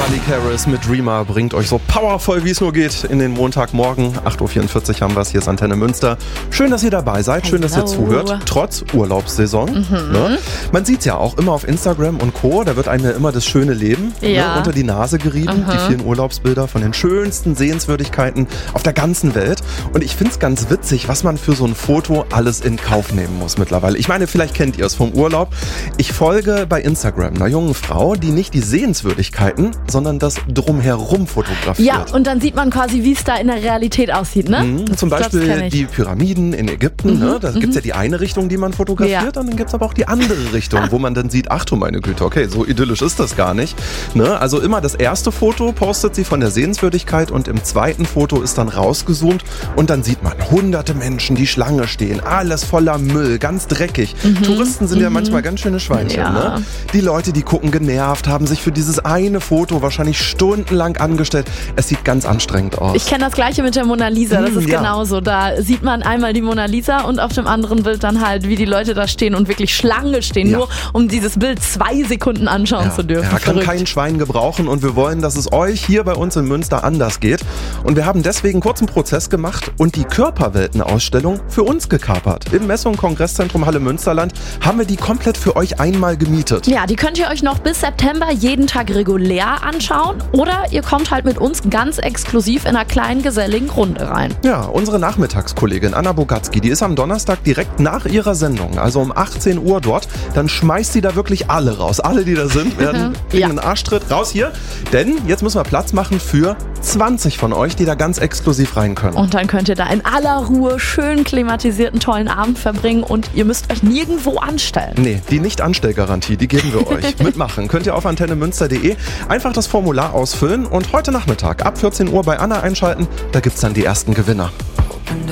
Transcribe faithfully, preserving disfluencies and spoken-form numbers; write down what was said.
Charlie Karras mit Dreamer bringt euch so powervoll, wie es nur geht, in den Montagmorgen. acht Uhr vierundvierzig haben wir es, hier ist Antenne Münster. Schön, dass ihr dabei seid, schön, dass ihr zuhört, trotz Urlaubssaison. Mhm. Ne? Man sieht es ja auch immer auf Instagram und Co., da wird einem ja immer das schöne Leben ja. ne, unter die Nase gerieben. Mhm. Die vielen Urlaubsbilder von den schönsten Sehenswürdigkeiten auf der ganzen Welt. Und ich finde es ganz witzig, was man für so ein Foto alles in Kauf nehmen muss mittlerweile. Ich meine, vielleicht kennt ihr es vom Urlaub. Ich folge bei Instagram einer jungen Frau, die nicht die Sehenswürdigkeiten, sondern das Drumherum fotografiert. Ja, und dann sieht man quasi, wie es da in der Realität aussieht, ne? Mhm, zum Beispiel die Pyramiden in Ägypten, mhm, ne? Da mhm. gibt es ja die eine Richtung, die man fotografiert, ja. und dann gibt es aber auch die andere Richtung, wo man dann sieht, ach du meine Güte, okay, so idyllisch ist das gar nicht. Ne? Also immer das erste Foto postet sie von der Sehenswürdigkeit und im zweiten Foto ist dann rausgezoomt und dann sieht man hunderte Menschen, die Schlange stehen, alles voller Müll, ganz dreckig. Mhm. Touristen sind mhm. ja manchmal ganz schöne Schweinchen. Ja. Ne? Die Leute, die gucken genervt, haben sich für dieses eine Foto wahrscheinlich stundenlang angestellt. Es sieht ganz anstrengend aus. Ich kenne das Gleiche mit der Mona Lisa, das ist ja. genauso. Da sieht man einmal die Mona Lisa und auf dem anderen Bild dann halt, wie die Leute da stehen und wirklich Schlange stehen, ja. nur um dieses Bild zwei Sekunden anschauen ja. zu dürfen. Ja, kann kein Schwein gebrauchen und wir wollen, dass es euch hier bei uns in Münster anders geht. Und wir haben deswegen kurz einen Prozess gemacht und die Körperwelten-Ausstellung für uns gekapert. Im Messe- und Kongresszentrum Halle Münsterland haben wir die komplett für euch einmal gemietet. Ja, die könnt ihr euch noch bis September jeden Tag regulär anschauen oder ihr kommt halt mit uns ganz exklusiv in einer kleinen geselligen Runde rein. Ja, unsere Nachmittagskollegin Anna Bogatzki, die ist am Donnerstag direkt nach ihrer Sendung, also um achtzehn Uhr dort, dann schmeißt sie da wirklich alle raus. Alle, die da sind, werden kriegen ja. einen Arschtritt raus hier, denn jetzt müssen wir Platz machen für zwanzig von euch, die da ganz exklusiv rein können. Und dann könnt ihr da in aller Ruhe schön klimatisierten, tollen Abend verbringen und ihr müsst euch nirgendwo anstellen. Nee, die Nicht-Anstellgarantie, die geben wir euch. Mitmachen könnt ihr auf antenne münster punkt de, einfach das Formular ausfüllen und heute Nachmittag ab vierzehn Uhr bei Anna einschalten, da gibt's dann die ersten Gewinner.